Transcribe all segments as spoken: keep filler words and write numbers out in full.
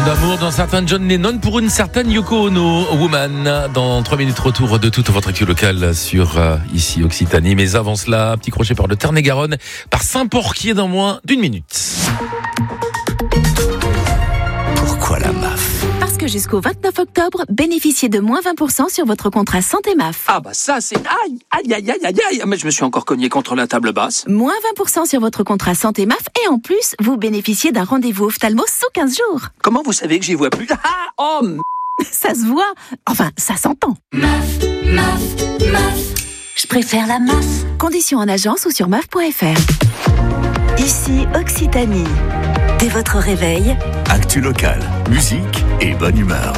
d'amour d'un certain John Lennon pour une certaine Yoko Ono, Woman. Dans trois minutes, retour de toute votre actu locale sur euh, ici Occitanie. Mais avant cela, petit crochet par le Tarn-et-Garonne, par Saint-Porquier dans moins d'une minute. Pourquoi la M A F ? Parce que jusqu'au vingt-neuf octobre, bénéficiez de moins vingt pour cent sur votre contrat Santé M A F. Ah bah ça c'est... Aïe, aïe, aïe, aïe, aïe, aïe. Mais je me suis encore cogné contre la table basse. Moins vingt pour cent sur votre contrat Santé M A F et en plus, vous bénéficiez d'un rendez-vous ophtalmo sous quinze jours. Comment vous savez que j'y vois plus? Ah, oh m... Ça se voit. Enfin, ça s'entend. M A F, M A F, M A F. Je préfère la M A F. Conditions en agence ou sur M A F point F R. Ici Occitanie. Dès votre réveil, actu locale, musique et bonne humeur.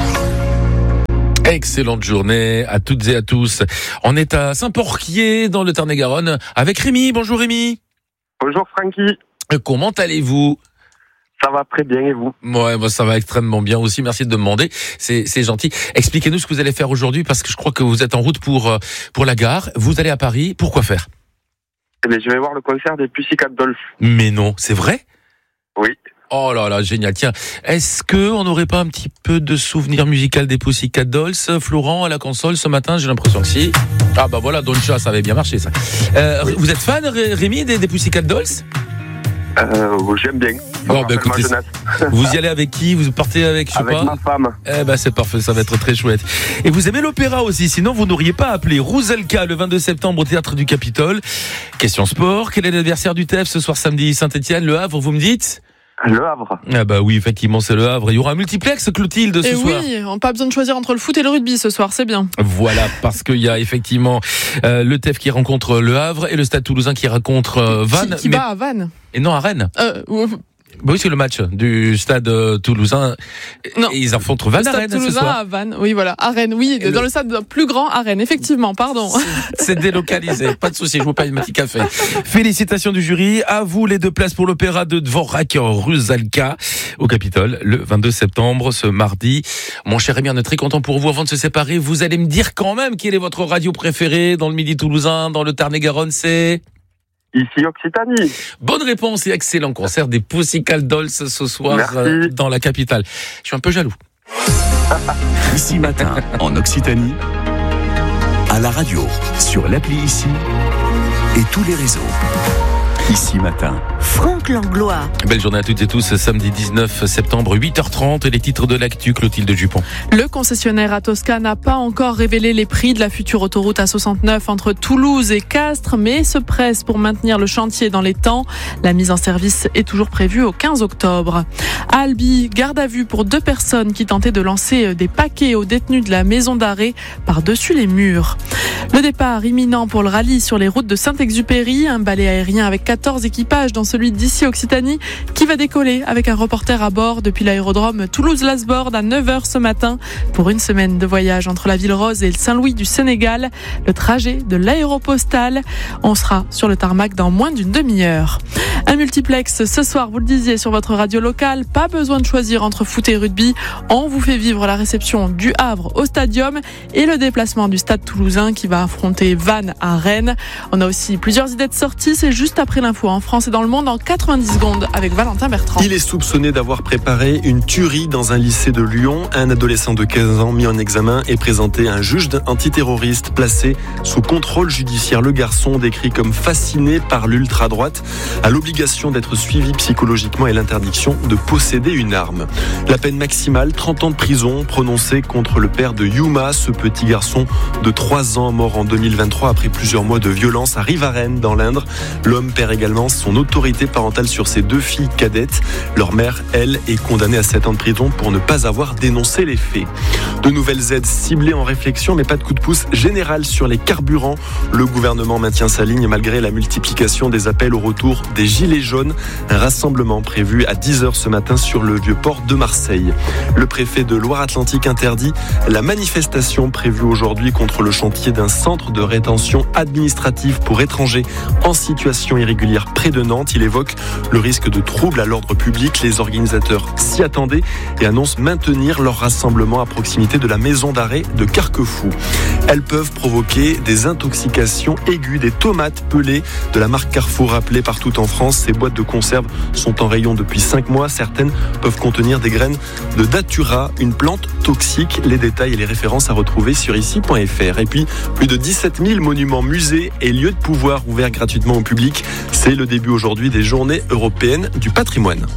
Excellente journée à toutes et à tous. On est à Saint-Porquier dans le Tarn-et-Garonne avec Rémi. Bonjour Rémi. Bonjour Francky. Comment allez-vous ? Ça va très bien et vous ? Ouais, bah ça va extrêmement bien aussi. Merci de demander. C'est, c'est gentil. Expliquez-nous ce que vous allez faire aujourd'hui parce que je crois que vous êtes en route pour, pour la gare. Vous allez à Paris. Pourquoi faire ? Eh bien, je vais voir le concert des Pussycat Dolls. Mais non, c'est vrai ? Oui. Oh là là, génial. Tiens, est-ce que on n'aurait pas un petit peu de souvenir musical des Pussycat Dolls, Florent, à la console ce matin ? J'ai l'impression que si. Ah bah voilà, Doncha, ça avait bien marché ça. Euh, oui. Vous êtes fan, Rémi, des, des Pussycat Dolls ? Euh, j'aime bien. Bon, bah écoutez, vous y allez avec qui ? Vous partez avec, je sais avec pas ? ma femme. Eh ben c'est parfait, ça va être très chouette. Et vous aimez l'opéra aussi, sinon vous n'auriez pas appelé Rouzelka le vingt-deux septembre au Théâtre du Capitole. Question sport, quel est l'adversaire du T F ce soir samedi ? Saint-Etienne, Le Havre, vous me dites ? Le Havre. Ah bah oui, effectivement, c'est Le Havre. Il y aura un multiplex, Clotilde, ce Et soir. oui, on n'a pas besoin de choisir entre le foot et le rugby ce soir, c'est bien. Voilà, parce qu'il y a effectivement euh, le T F qui rencontre Le Havre et le Stade Toulousain qui rencontre euh, Vannes. Qui, qui mais... bat à Vannes. Et non, à Rennes. Euh, Bah oui, c'est le match du Stade euh, Toulousain. Non. Et ils affrontent Vannes à Rennes ce Toulousain soir. à Vannes, oui voilà, à Rennes, oui, et dans le... le stade plus grand à Rennes, effectivement, pardon. C'est, c'est délocalisé, pas de souci, je vous paye un petit café. Félicitations du jury, à vous les deux places pour l'opéra de Dvorak Rouzelka au Capitole le vingt-deux septembre, ce mardi. Mon cher Rémi, on est très content pour vous. Avant de se séparer, vous allez me dire quand même quelle est votre radio préférée dans le Midi Toulousain, dans le Tarn-et-Garonne, c'est... Ici Occitanie. Bonne réponse et excellent concert des Pussycat Dolls ce soir euh, dans la capitale. Je suis un peu jaloux. Ici Matin, en Occitanie, à la radio, sur l'appli Ici et tous les réseaux. Ici Matin, Franck Langlois. Belle journée à toutes et tous, samedi dix-neuf septembre, huit heures trente, les titres de l'actu, Clotilde Dupont. Le concessionnaire Atosca n'a pas encore révélé les prix de la future autoroute A soixante-neuf entre Toulouse et Castres, mais se presse pour maintenir le chantier dans les temps. La mise en service est toujours prévue au quinze octobre. À Albi, garde à vue pour deux personnes qui tentaient de lancer des paquets aux détenus de la maison d'arrêt par-dessus les murs. Le départ imminent pour le rallye sur les routes de Saint-Exupéry, un balai aérien avec quatorze équipages dans celui d'ici Occitanie qui va décoller avec un reporter à bord depuis l'aérodrome Toulouse-Lasborde à neuf heures ce matin pour une semaine de voyage entre la Ville Rose et le Saint-Louis du Sénégal. Le trajet de l'aéropostale. On sera sur le tarmac dans moins d'une demi-heure. Un multiplex ce soir, vous le disiez, sur votre radio locale. Pas besoin de choisir entre foot et rugby. On vous fait vivre la réception du Havre au Stadium et le déplacement du Stade Toulousain qui va affronter Vannes à Rennes. On a aussi plusieurs idées de sortie. C'est juste après l'info en France et dans le monde en quatre-vingt-dix secondes avec Valentin Bertrand. Il est soupçonné d'avoir préparé une tuerie dans un lycée de Lyon. Un adolescent de quinze ans mis en examen est présenté à un juge antiterroriste placé sous contrôle judiciaire. Le garçon, décrit comme fasciné par l'ultra-droite, a l'obligation d'être suivi psychologiquement et l'interdiction de posséder une arme. La peine maximale, trente ans de prison, prononcée contre le père de Yuma, ce petit garçon de trois ans mort en deux mille vingt-trois après plusieurs mois de violence à Rivarennes dans l'Indre. L'homme perd également son autorité parentale sur ses deux filles cadettes. Leur mère, elle, est condamnée à sept ans de prison pour ne pas avoir dénoncé les faits. De nouvelles aides ciblées en réflexion, mais pas de coup de pouce général sur les carburants. Le gouvernement maintient sa ligne malgré la multiplication des appels au retour des Gilets jaunes. Un rassemblement prévu à dix heures ce matin sur le Vieux-Port de Marseille. Le préfet de Loire-Atlantique interdit la manifestation prévue aujourd'hui contre le chantier d'un centre de rétention administrative pour étrangers en situation irrégulière près de Nantes. Il évoque le risque de troubles à l'ordre public. Les organisateurs s'y attendaient et annoncent maintenir leur rassemblement à proximité de la maison d'arrêt de Carquefou. Elles peuvent provoquer des intoxications aiguës. Des tomates pelées de la marque Carrefour appelées partout en France. Ces boîtes de conserve sont en rayon depuis cinq mois. Certaines peuvent contenir des graines de datura, une plante toxique. Les détails et les références à retrouver sur ici point f r. Et puis, plus de dix-sept mille monuments, musées et lieux de pouvoir ouverts gratuitement au public. C'est le début aujourd'hui des Journées européennes du patrimoine.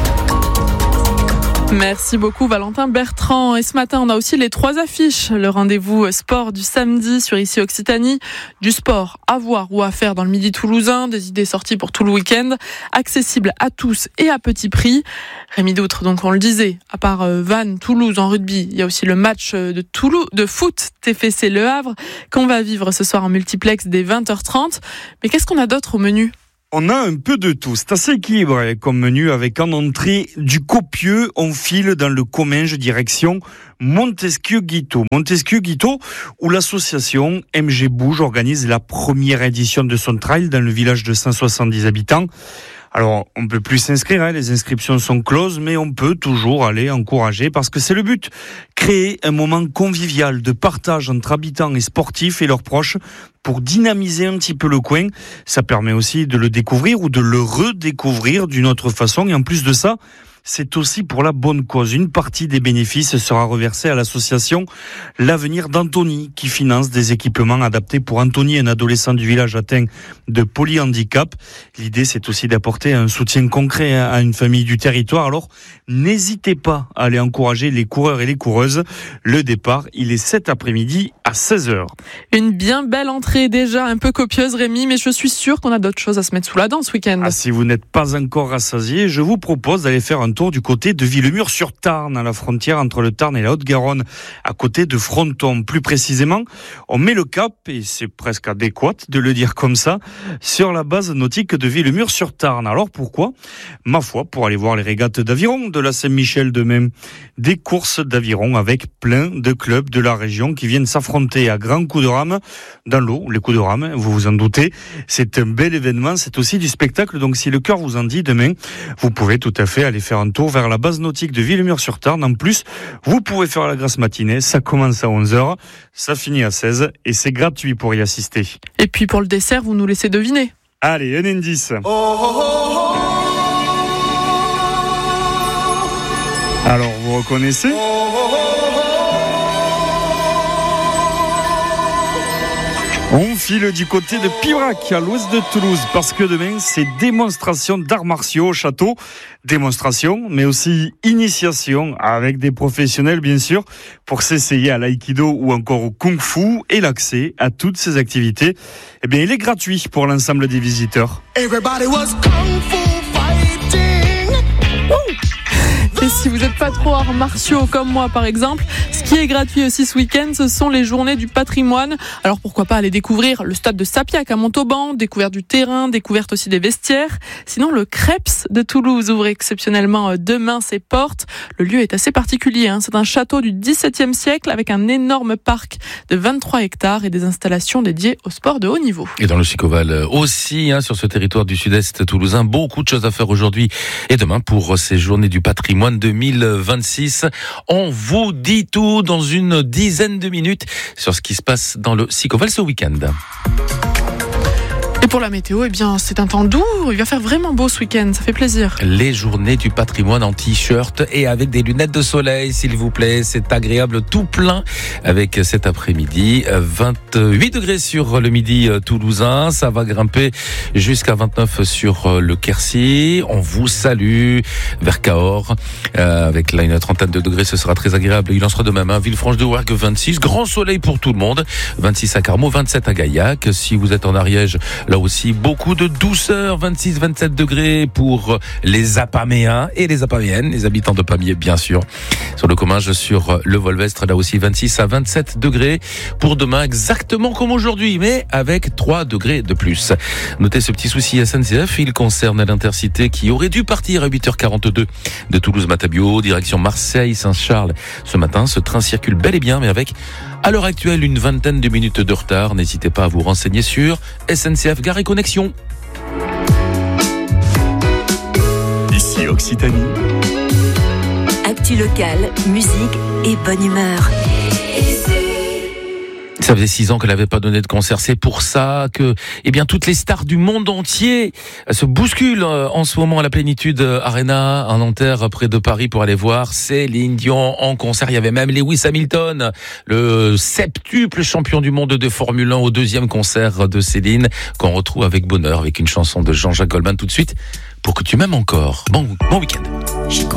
Merci beaucoup Valentin Bertrand. Et ce matin, on a aussi les trois affiches. Le rendez-vous sport du samedi sur Ici Occitanie. Du sport à voir ou à faire dans le Midi toulousain. Des idées sorties pour tout le week-end. Accessible à tous et à petit prix. Rémi Doutre, donc on le disait, à part Vannes, Toulouse en rugby, il y a aussi le match de Toulouse, de foot T F C Le Havre qu'on va vivre ce soir en multiplex dès vingt heures trente. Mais qu'est-ce qu'on a d'autre au menu ? On a un peu de tout. C'est assez équilibré comme menu avec en entrée du copieux. On file dans le Comminges direction Montesquieu-Guiteau. Montesquieu-Guiteau où l'association M G Bouge organise la première édition de son trail dans le village de cent soixante-dix habitants. Alors, on peut plus s'inscrire, hein, les inscriptions sont closes, mais on peut toujours aller encourager parce que c'est le but. Créer un moment convivial de partage entre habitants et sportifs et leurs proches pour dynamiser un petit peu le coin. Ça permet aussi de le découvrir ou de le redécouvrir d'une autre façon. Et en plus de ça, c'est aussi pour la bonne cause. Une partie des bénéfices sera reversée à l'association L'Avenir d'Antony, qui finance des équipements adaptés pour Antony, un adolescent du village atteint de polyhandicap. L'idée, c'est aussi d'apporter un soutien concret à une famille du territoire. Alors, n'hésitez pas à aller encourager les coureurs et les coureuses. Le départ, il est cet après-midi à seize heures. Une bien belle entrée déjà, un peu copieuse Rémi, mais je suis sûr qu'on a d'autres choses à se mettre sous la dent ce week-end. Ah, si vous n'êtes pas encore rassasié, je vous propose d'aller faire un tour du côté de Villemur-sur-Tarn, à la frontière entre le Tarn et la Haute-Garonne, à côté de Fronton. Plus précisément, on met le cap, et c'est presque adéquat de le dire comme ça, sur la base nautique de Villemur-sur-Tarn. Alors pourquoi ? Ma foi, pour aller voir les régates d'aviron de la Saint-Michel de même. Des courses d'aviron avec plein de clubs de la région qui viennent s'affronter à grands coups de rame dans l'eau. Les coups de rame, vous vous en doutez, c'est un bel événement, c'est aussi du spectacle. Donc si le cœur vous en dit, demain, vous pouvez tout à fait aller faire un tour vers la base nautique de Villemur-sur-Tarn. En plus, vous pouvez faire la grasse matinée. Ça commence à onze heures, ça finit à seize et c'est gratuit pour y assister. Et puis pour le dessert, vous nous laissez deviner. Allez, un indice. Oh, oh, oh, oh. Alors, vous reconnaissez ? On file du côté de Pibrac, à l'ouest de Toulouse, parce que demain, c'est démonstration d'arts martiaux au château. Démonstration, mais aussi initiation, avec des professionnels, bien sûr, pour s'essayer à l'aïkido ou encore au kung-fu. Et l'accès à toutes ces activités, eh bien, il est gratuit pour l'ensemble des visiteurs. Everybody was kung-fu fighting. Ouh. Et si vous n'êtes pas trop arts martiaux comme moi par exemple, ce qui est gratuit aussi ce week-end, ce sont les journées du patrimoine. Alors pourquoi pas aller découvrir le stade de Sapiac à Montauban, découverte du terrain, découverte aussi des vestiaires. Sinon le Creps de Toulouse ouvre exceptionnellement demain ses portes. Le lieu est assez particulier, hein. C'est un château du dix-septième siècle avec un énorme parc de vingt-trois hectares et des installations dédiées au sport de haut niveau. Et dans le Chicoval aussi, hein, sur ce territoire du sud-est toulousain, beaucoup de choses à faire aujourd'hui et demain pour ces journées du patrimoine deux mille vingt-six. On vous dit tout dans une dizaine de minutes sur ce qui se passe dans le Sicoval ce week-end. Et pour la météo, eh bien, c'est un temps doux. Il va faire vraiment beau ce week-end. Ça fait plaisir. Les journées du patrimoine en t-shirt et avec des lunettes de soleil, s'il vous plaît. C'est agréable tout plein avec cet après-midi. vingt-huit degrés sur le midi toulousain. Ça va grimper jusqu'à vingt-neuf sur le Quercy. On vous salue vers Cahors. Euh, avec là une trentaine de degrés, ce sera très agréable. Il en sera de même à Villefranche-de-Ouergue, vingt-six. Grand soleil pour tout le monde. vingt-six à Carmaux, vingt-sept à Gaillac. Si vous êtes en Ariège, là aussi, beaucoup de douceur, vingt-six à vingt-sept degrés pour les Apaméens et les Apaméennes, les habitants de Pamiers, bien sûr. Sur le Comminges, sur le Volvestre, là aussi, vingt-six à vingt-sept degrés pour demain, exactement comme aujourd'hui, mais avec trois degrés de plus. Notez ce petit souci S N C F, il concerne l'Intercité qui aurait dû partir à huit heures quarante-deux de Toulouse-Matabio, direction Marseille-Saint-Charles. Ce matin, ce train circule bel et bien, mais avec, à l'heure actuelle, une vingtaine de minutes de retard. N'hésitez pas à vous renseigner sur S N C F Gare et Connexion. Occitanie. Actu locale, musique et bonne humeur. Ça faisait six ans qu'elle n'avait pas donné de concert. C'est pour ça que, eh bien, toutes les stars du monde entier se bousculent en ce moment à la Plénitude Arena, à Nanterre, près de Paris, pour aller voir Céline Dion en concert. Il y avait même Lewis Hamilton, le septuple champion du monde de Formule un, au deuxième concert de Céline, qu'on retrouve avec bonheur, avec une chanson de Jean-Jacques Goldman tout de suite, pour que tu m'aimes encore. Bon, bon week-end.